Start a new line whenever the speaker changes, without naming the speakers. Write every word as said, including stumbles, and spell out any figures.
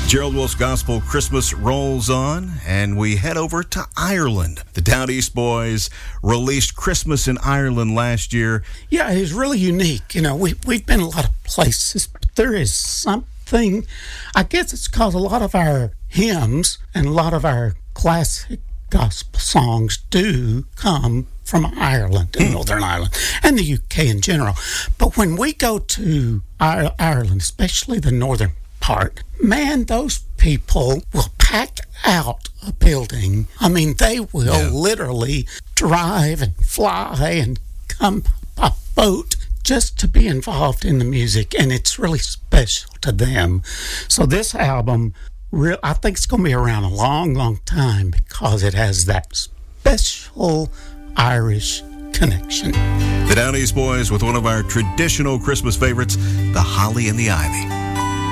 Gerald Wolf's Gospel Christmas rolls on, and we head over to Ireland. The Down East Boys released Christmas in Ireland last year.
Yeah, it was really unique. You know, we, we've been a lot of places, but there is something, I guess it's because a lot of our hymns and a lot of our classic gospel songs do come from Ireland and Northern Ireland and the U K in general. But when we go to Ireland, especially the northern part, man, those people will pack out a building. I mean, they will yeah. literally drive and fly and come by boat just to be involved in the music, and it's really special to them. So this album, real, I think it's going to be around a long, long time because it has that special Irish connection.
The Down East Boys with one of our traditional Christmas favorites, The Holly and the Ivy.